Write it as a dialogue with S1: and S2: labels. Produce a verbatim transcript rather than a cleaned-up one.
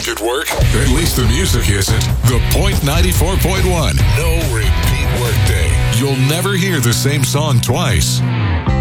S1: Back at work? At least the music isn't. The Point ninety-four point one. No repeat workday. You'll never hear the same song twice.